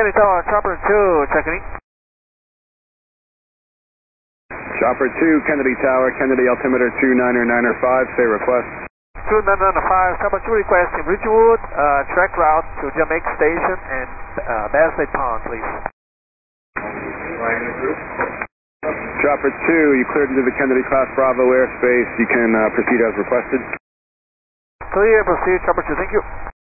Kennedy Tower, Chopper 2, checking in. Chopper 2, Kennedy Tower, Kennedy altimeter 299er5, say request. 299er5, Chopper 2 requesting Ridgewood, track route to Jamaica Station and Basley Pond, please. Chopper 2, you cleared into the Kennedy Class Bravo airspace. You can proceed as requested. Clear, proceed, Chopper 2, thank you.